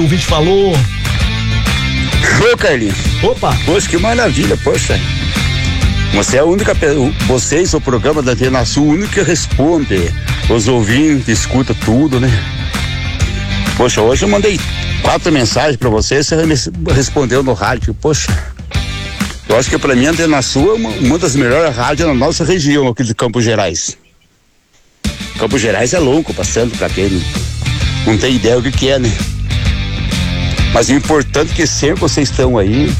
O ouvinte falou. Ô, Carlinhos. Opa. Poxa, que maravilha, poxa. Você é a única, vocês, o programa da Antena Sul, o único que responde. Os ouvintes, escuta tudo, né? Poxa, hoje eu mandei 4 mensagens pra você respondeu no rádio. Poxa, eu acho que pra mim a Antena Sul é uma das melhores rádios na nossa região aqui de Campos Gerais. Campos Gerais é louco, passando pra quem não tem ideia do que é, né? Mas o importante é que sempre vocês estão aí